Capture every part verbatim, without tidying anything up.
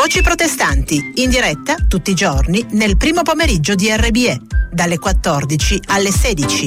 Voci protestanti, in diretta tutti i giorni nel primo pomeriggio di R B E, dalle quattordici alle sedici.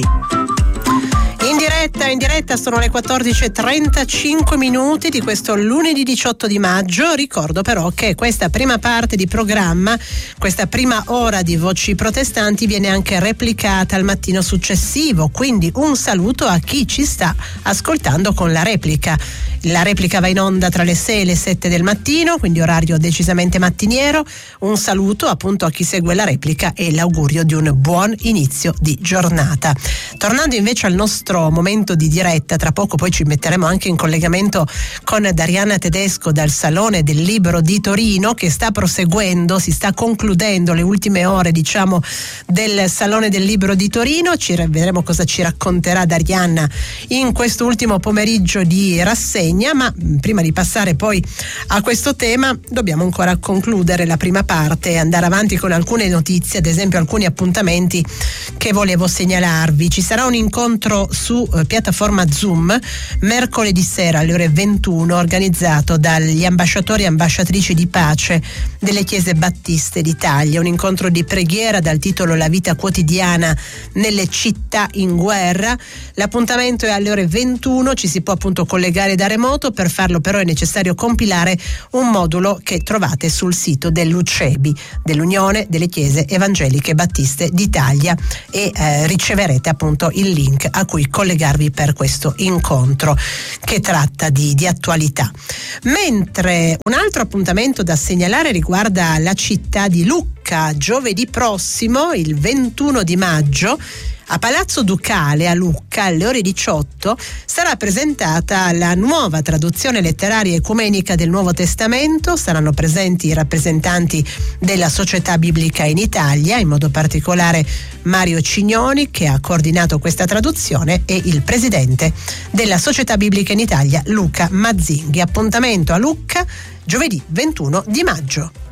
In diretta, in diretta sono le quattordici e trentacinque minuti di questo lunedì diciotto di maggio. Ricordo però che questa prima parte di programma, questa prima ora di Voci Protestanti viene anche replicata al mattino successivo, quindi un saluto a chi ci sta ascoltando con la replica. La replica va in onda tra le sei e le sette del mattino, quindi orario decisamente mattiniero. Un saluto appunto a chi segue la replica e l'augurio di un buon inizio di giornata. Tornando invece al nostro momento di diretta, tra poco poi ci metteremo anche in collegamento con Darianna Tedesco dal Salone del Libro di Torino, che sta proseguendo, si sta concludendo le ultime ore diciamo del Salone del Libro di Torino. Ci vedremo cosa ci racconterà Darianna in questo ultimo pomeriggio di rassegna. Ma prima di passare poi a questo tema dobbiamo ancora concludere la prima parte e andare avanti con alcune notizie, ad esempio alcuni appuntamenti che volevo segnalarvi. Ci sarà un incontro su eh, piattaforma Zoom mercoledì sera alle ore ventuno, organizzato dagli ambasciatori e ambasciatrici di pace delle chiese battiste d'Italia, un incontro di preghiera dal titolo La vita quotidiana nelle città in guerra. L'appuntamento è alle ore ventuno, ci si può appunto collegare da remoto. Per farlo però è necessario compilare un modulo che trovate sul sito dell'U C E B I, dell'Unione delle Chiese Evangeliche Battiste d'Italia, e eh, riceverete appunto il link a cui collegarvi per questo incontro che tratta di, di attualità. Mentre un altro appuntamento da segnalare riguarda la città di Lucca. Giovedì prossimo, il ventuno di maggio, a Palazzo Ducale a Lucca alle ore diciotto sarà presentata la nuova traduzione letteraria ecumenica del Nuovo Testamento. Saranno presenti i rappresentanti della Società Biblica in Italia, in modo particolare Mario Cignoni, che ha coordinato questa traduzione, e il presidente della Società Biblica in Italia, Luca Mazzinghi. Appuntamento a Lucca giovedì ventuno di maggio.